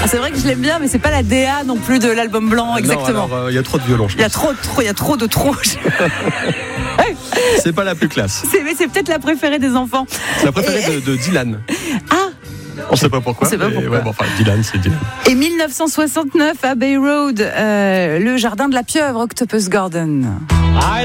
Ah, c'est vrai que je l'aime bien, mais c'est pas la DA non plus de l'album blanc, exactement. Il y a trop de violons. Il y a trop de trop. C'est pas la plus classe. Mais c'est peut-être la préférée des enfants. C'est la préférée de Dylan. Ah. On sait pas pourquoi. Dylan, c'est Dylan. Et 1969 à Bay Road, le jardin de la pieuvre, Octopus Garden.